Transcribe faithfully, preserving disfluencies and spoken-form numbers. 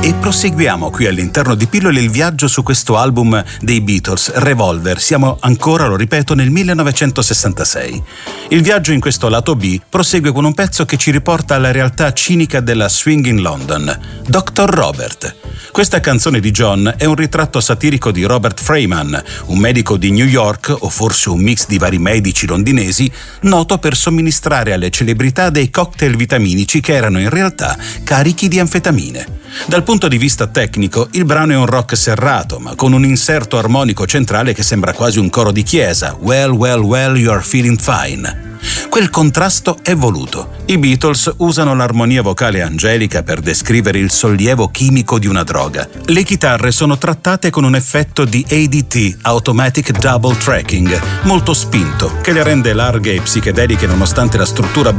E proseguiamo qui all'interno di Pillole il viaggio su questo album dei Beatles, Revolver. Siamo ancora, lo ripeto, nel millenovecentosessantasei. Il viaggio in questo lato B prosegue con un pezzo che ci riporta alla realtà cinica della swing in London, doctor Robert. Questa canzone di John è un ritratto satirico di Robert Freeman, un medico di New York, o forse un mix di vari medici londinesi, noto per somministrare alle celebrità dei cocktail vitaminici che erano in realtà carichi di anfetamine. Dal punto di vista tecnico, il brano è un rock serrato, ma con un inserto armonico centrale che sembra quasi un coro di chiesa. Well, well, well, you're feeling fine. Quel contrasto è voluto. I Beatles usano l'armonia vocale angelica per descrivere il sollievo chimico di una droga. Le chitarre sono trattate con un effetto di A D T, Automatic Double Tracking, molto spinto, che le rende larghe e psichedeliche nonostante la struttura